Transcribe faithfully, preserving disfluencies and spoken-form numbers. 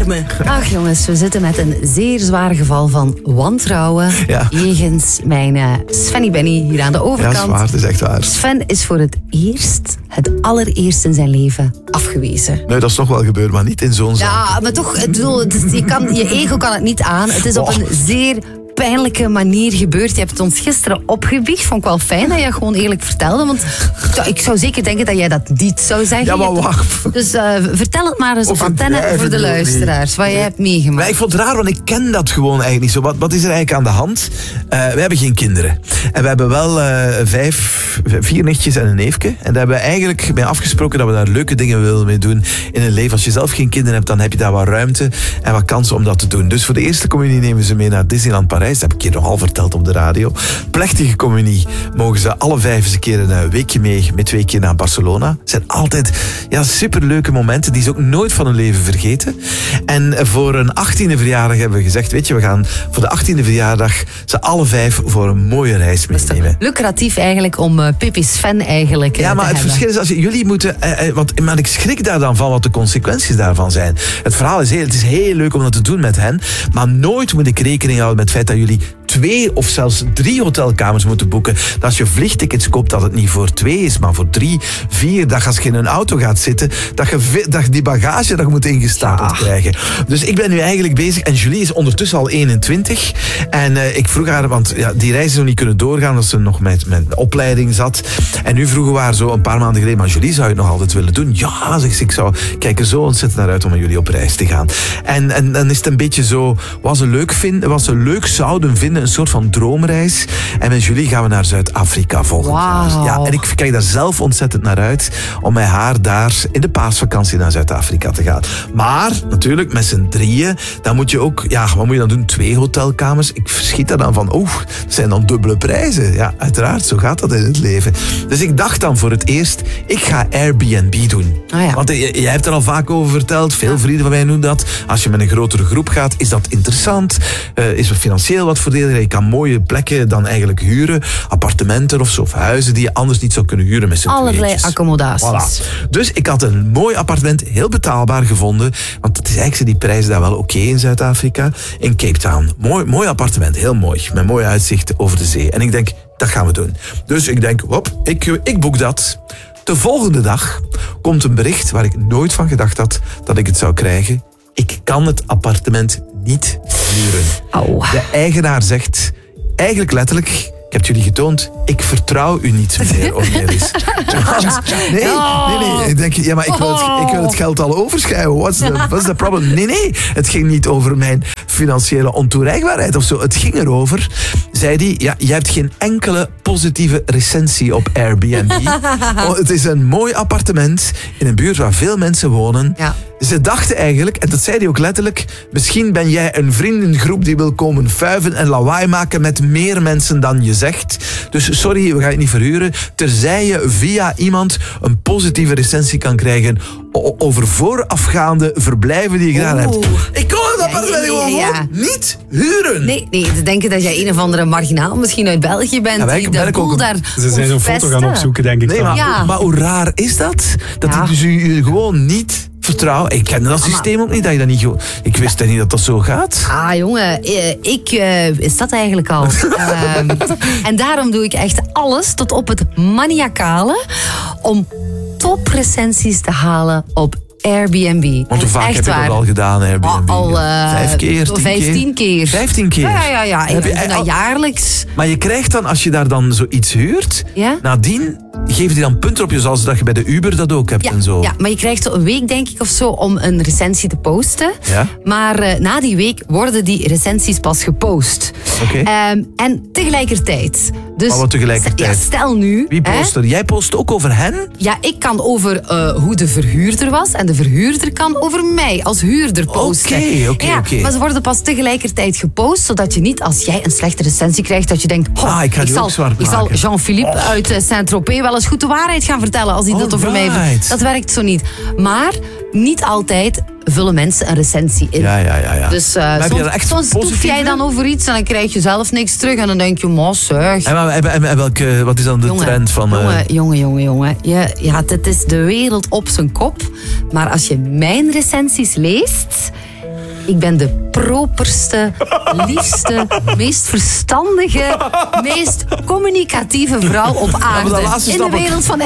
me. Ach jongens, we zitten met een zeer zwaar geval van wantrouwen Ja. jegens mijn uh, Svenny Benny hier aan de Ja, overkant. dat is waar, dat is echt waar. Sven is voor het eerst, het allereerst in zijn leven, afgewezen. Nee, dat is nog wel gebeurd, maar niet in zo'n zaak. Ja, maar toch, ik bedoel, het is- je, kan, je ego kan het niet aan. Het is op Oh. een zeer pijnlijke manier gebeurd. Je hebt het ons gisteren opgebiecht. Vond ik wel fijn dat je gewoon eerlijk vertelde. Want ja, ik zou zeker denken dat jij dat niet zou zeggen. Ja, maar Je hebt- wacht. Dus uh, vertel het maar eens op antenne Overdrijven voor de doe ik luisteraars. Wat jij hebt meegemaakt. Maar ik vond het raar, want ik ken dat gewoon eigenlijk niet zo. Wat, wat is er eigenlijk aan de hand? Uh, we hebben geen kinderen. En we hebben wel uh, vijf, vier nichtjes en een neefje. En daar hebben we eigenlijk mee afgesproken dat we daar leuke dingen willen mee doen in een leven. Als je zelf geen kinderen hebt, dan heb je daar wat ruimte en wat kansen om dat te doen. Dus voor de eerste communie nemen ze mee naar Disneyland Parijs. Dat heb ik je nogal verteld op de radio. Plechtige communie mogen ze alle vijf eens een keer een weekje mee, met twee keer naar Barcelona. Het zijn altijd ja, superleuke momenten die ze ook nooit van hun leven vergeten. En voor een achttiende verjaardag hebben we gezegd, weet je, we gaan voor de achttiende verjaardag ze alle vijf voor een mooie reis meenemen. Lucratief eigenlijk om uh, Pippi Sven eigenlijk uh, Ja, maar te het hebben. verschil is, als je, jullie moeten... Eh, want, maar ik schrik daar dan van wat de consequenties daarvan zijn. Het verhaal is heel, het is heel leuk om dat te doen met hen, maar nooit moet ik rekening houden met het feit dat jullie twee of zelfs drie hotelkamers moeten boeken. Dat als je vliegtickets koopt, dat het niet voor twee is, maar voor drie, vier. Dat als je in een auto gaat zitten, dat je, dat je die bagage dat je moet ingestapeld ja. krijgen. Dus ik ben nu eigenlijk bezig. En Julie is ondertussen al eenentwintig. En uh, ik vroeg haar, want ja, die reis is nog niet kunnen doorgaan, omdat ze nog met, met opleiding zat. En nu vroegen we haar zo een paar maanden geleden, maar Julie, zou je het nog altijd willen doen? Ja, zegt ze, ik zou kijk er zo ontzettend naar uit om met jullie op reis te gaan. En, en dan is het een beetje zo, wat ze leuk vinden, wat ze leuk zouden vinden, een soort van droomreis. En met Julie gaan we naar Zuid-Afrika volgend wow. jaar. Ja, en ik kijk daar zelf ontzettend naar uit om met haar daar in de paasvakantie naar Zuid-Afrika te gaan. Maar natuurlijk, met z'n drieën, dan moet je ook, ja, wat moet je dan doen? Twee hotelkamers. Ik verschiet daar dan van, oeh, dat zijn dan dubbele prijzen. Ja, uiteraard, zo gaat dat in het leven. Dus ik dacht dan voor het eerst, ik ga Airbnb doen. Oh ja. Want jij hebt er al vaak over verteld, veel ja. vrienden van mij doen dat. Als je met een grotere groep gaat, is dat interessant. Uh, is er financieel wat voordeliger. Je kan mooie plekken dan eigenlijk huren. Appartementen of zo, of huizen die je anders niet zou kunnen huren met z'n Allerlei tweetjes. accommodaties. Voilà. Dus ik had een mooi appartement, heel betaalbaar gevonden. Want het is eigenlijk die prijzen daar wel oké okay in Zuid-Afrika. In Cape Town. Mooi, mooi appartement, heel mooi. Met mooi uitzicht over de zee. En ik denk, dat gaan we doen. Dus ik denk, hop, ik, ik boek dat. De volgende dag komt een bericht waar ik nooit van gedacht had dat ik het zou krijgen. Ik kan het appartement niet huren. Oh. De eigenaar zegt, eigenlijk letterlijk, ik heb het jullie getoond, ik vertrouw u niet, meneer Ornelis. Nee, nee, nee. Ik denk, ja, maar ik wil het, ik wil het geld al overschrijven. What's the, what's the problem? Nee, nee. Het ging niet over mijn financiële ontoereikbaarheid of zo. Het ging erover, zei hij, ja, je hebt geen enkele positieve recensie op Airbnb. Oh, het is een mooi appartement in een buurt waar veel mensen wonen. Ja. Ze dachten eigenlijk, en dat zei hij ook letterlijk, misschien ben jij een vriendengroep die wil komen fuiven en lawaai maken met meer mensen dan je zegt. Dus sorry, we gaan het niet verhuren. Terzij je via iemand een positieve recensie kan krijgen over voorafgaande verblijven die je gedaan hebt. Ik kon het appartement ja, ja, gewoon ja. niet huren. Nee, nee, te denken dat jij een of andere marginaal misschien uit België bent. Ja, wij- die ben de ik ook boel een- daar Ze zijn zo'n foto gaan opzoeken, denk ik. Nee, dan. maar, Ja. maar hoe raar is dat? Dat Ja. hij dus u gewoon niet vertrouwt. Ik ken dat systeem ook niet, dat je dat niet... Go- ik wist niet dat dat zo gaat. Ah, jongen, eh, ik uh, is dat eigenlijk al. um, en daarom doe ik echt alles tot op het maniacale om toprecensies te halen op Airbnb. Want hoe vaak Echt heb je waar. dat al gedaan, Airbnb? Al, al uh, Vijf keer, tien vijftien keer. keer? Vijftien keer? Ja, ja, ja. Heb Ik je- doe dat jaarlijks. Maar je krijgt dan, als je daar dan zoiets huurt, Ja? nadien geeft hij dan punten op je, zoals dat je bij de Uber dat ook hebt Ja, en zo. ja, maar je krijgt zo een week, denk ik, of zo, om een recensie te posten. Ja. Maar uh, na die week worden die recensies pas gepost. Oké. Um, en tegelijkertijd. Dus, Maar wat tegelijkertijd? Ja, stel nu... Wie hè, post er? Jij post ook over hen? Ja, ik kan over uh, hoe de verhuurder was en de verhuurder kan over mij als huurder posten. Oké, oké, ja, oké. Maar ze worden pas tegelijkertijd gepost, zodat je niet, als jij een slechte recensie krijgt, dat je denkt, oh, Ah, ik ga die zal, ook zwart ik zal maken. Jean-Philippe uit uh, Saint-Tropez wel eens goed de waarheid gaan vertellen als hij dat over mij Alright. vertelt. Dat werkt zo niet. Maar niet altijd vullen mensen een recensie in. Ja, ja, ja. ja. Dus uh, Maar heb je soms, er echt soms toef positieve? jij dan over iets en dan krijg je zelf niks terug en dan denk je, maar zeg. En, maar- en, en, en welke, wat is dan de Jongen, trend van... eh, Jongen, jongen, jongen, jongen. Je, ja, het is de wereld op zijn kop. Maar als je mijn recensies leest, Ik ben de properste, liefste, meest verstandige, meest communicatieve vrouw op aarde. Ja, maar dat laatste in de snap ik. wereld van